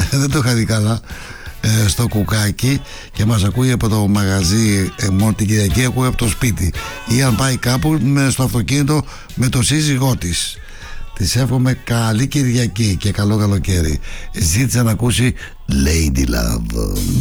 δεν το είχα δει καλά, στο κουκάκι και μας ακούει από το μαγαζί, μόνο την Κυριακή ακούει από το σπίτι, ή αν πάει κάπου στο αυτοκίνητο με το σύζυγό της. Της εύχομαι καλή Κυριακή και καλό καλοκαίρι. Ζήτησα να ακούσει Lady Love.